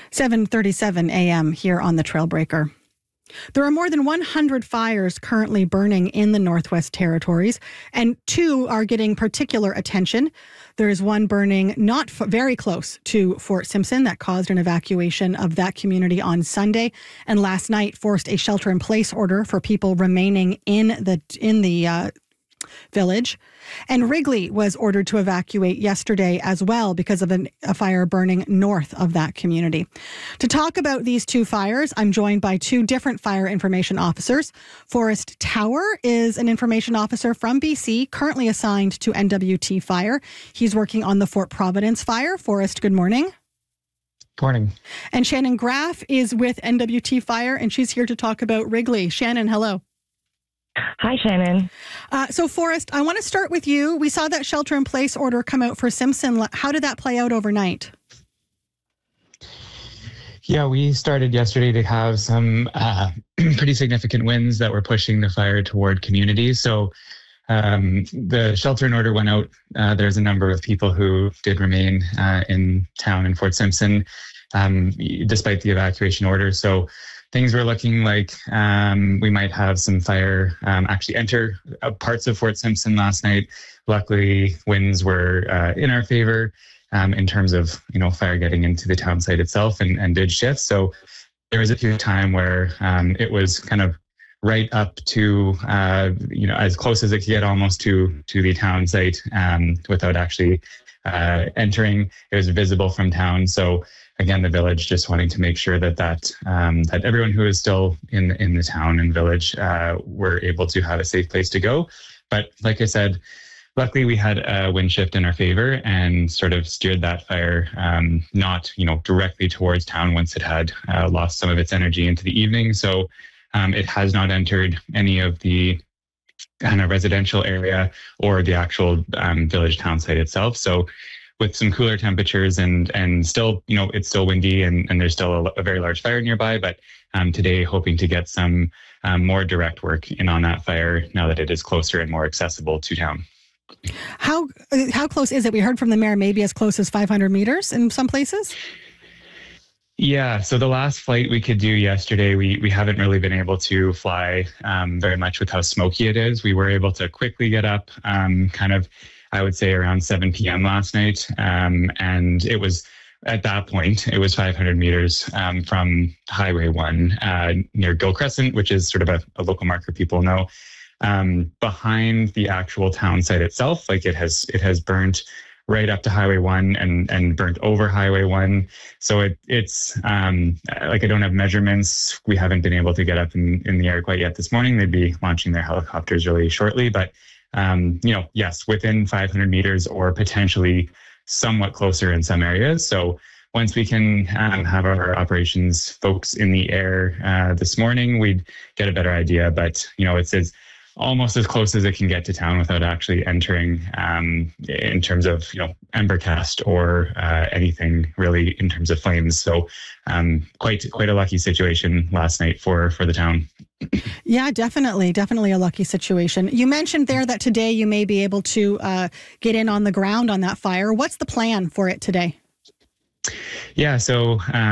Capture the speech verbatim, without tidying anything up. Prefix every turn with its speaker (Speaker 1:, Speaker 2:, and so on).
Speaker 1: seven thirty-seven a.m. here on the Trailbreaker. There are more than one hundred fires currently burning in the Northwest Territories, and two are getting particular attention. There is one burning not f- very close to Fort Simpson that caused an evacuation of that community on Sunday, and last night forced a shelter-in-place order for people remaining in the in the uh, village. And Wrigley was ordered to evacuate yesterday as well because of an, a fire burning north of that community. To talk about these two fires, I'm joined by two different fire information officers. Forrest Tower is an information officer from B C, currently assigned to N W T Fire. He's working on the Fort Providence fire. Forrest, good morning.
Speaker 2: Morning.
Speaker 1: And Shannon Graff is with N W T Fire, and she's here to talk about Wrigley. Shannon, hello.
Speaker 3: Hi, Shannon.
Speaker 1: Uh, so, Forrest, I want to start with you. We saw that shelter-in-place order come out for Simpson. How did that play out overnight?
Speaker 2: Yeah, we started yesterday to have some uh, pretty significant winds that were pushing the fire toward communities. So um, the shelter-in order went out. Uh, there's a number of people who did remain uh, in town in Fort Simpson, um, despite the evacuation order. So things were looking like um, we might have some fire um, actually enter uh, parts of Fort Simpson last night. Luckily, winds were uh, in our favor um, in terms of, you know, fire getting into the town site itself, and, and did shift. So there was a few time where um, it was kind of right up to, uh, you know, as close as it could get almost to, to the town site um, without actually uh, entering. It was visible from town. So again, the village just wanting to make sure that that um, that everyone who is still in in the town and village uh, were able to have a safe place to go. But like I said, luckily we had a wind shift in our favor and sort of steered that fire um, not you know directly towards town once it had uh, lost some of its energy into the evening. So um, it has not entered any of the kind of residential area or the actual um, village town site itself. So with some cooler temperatures and and still, you know, it's still windy and, and there's still a, a very large fire nearby. But um, today, hoping to get some um, more direct work in on that fire now that it is closer and more accessible to town.
Speaker 1: How how close is it? We heard from the mayor, maybe as close as five hundred meters in some places.
Speaker 2: Yeah, so the last flight we could do yesterday, we we haven't really been able to fly um, very much with how smoky it is. We were able to quickly get up, um, kind of, I would say around seven p.m. last night. Um, and it was at that point, it was five hundred meters um, from Highway one uh, near Gill Crescent, which is sort of a, a local marker people know. Um, behind the actual town site itself, like it has it has burnt right up to Highway one and and burnt over Highway one. So it it's um, like I don't have measurements. We haven't been able to get up in, in the air quite yet this morning. They'd be launching their helicopters really shortly, but Um, you know, yes, within five hundred meters or potentially somewhat closer in some areas. So once we can um, have our operations folks in the air uh, this morning, we'd get a better idea. But, you know, it's, it's almost as close as it can get to town without actually entering um, in terms of, you know, ember cast or uh, anything really in terms of flames. So um, quite quite a lucky situation last night for for the town.
Speaker 1: Yeah, definitely. Definitely a lucky situation. You mentioned there that today you may be able to uh, get in on the ground on that fire. What's the plan for it today?
Speaker 2: Yeah, so um,